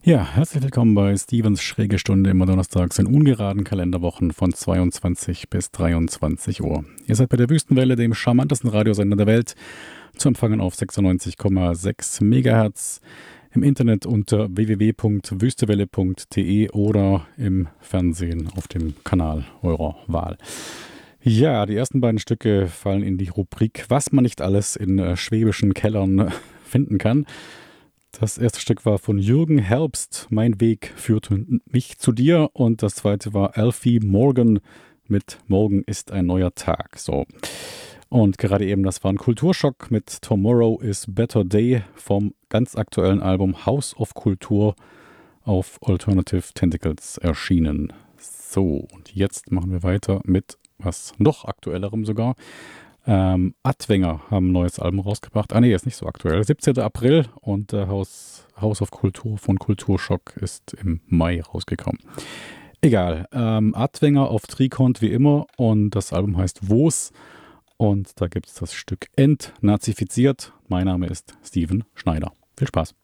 Ja, herzlich willkommen bei Stevens Schräge Stunde immer donnerstags in ungeraden Kalenderwochen von 22 bis 23 Uhr. Ihr seid bei der Wüstenwelle, dem charmantesten Radiosender der Welt, zu empfangen auf 96,6 Megahertz, im Internet unter www.wüstewelle.de oder im Fernsehen auf dem Kanal eurer Wahl. Ja, die ersten beiden Stücke fallen in die Rubrik, was man nicht alles in schwäbischen Kellern finden kann. Das erste Stück war von Jürgen Herbst, Mein Weg führte mich zu dir. Und das zweite war Alfie Morgan mit Morgen ist ein neuer Tag. So. Und gerade eben, das war ein Kulturschock mit Tomorrow is Better Day vom ganz aktuellen Album House of Kultur auf Alternative Tentacles erschienen. So, und jetzt machen wir weiter mit was noch aktuellerem sogar. Adwenger haben ein neues Album rausgebracht. Nee, ist nicht so aktuell. 17. April und House of Kultur von Kulturschock ist im Mai rausgekommen. Egal. Adwenger auf Trikont wie immer und das Album heißt Wo's und da gibt es das Stück Entnazifiziert. Mein Name ist Steven Schneider. Viel Spaß.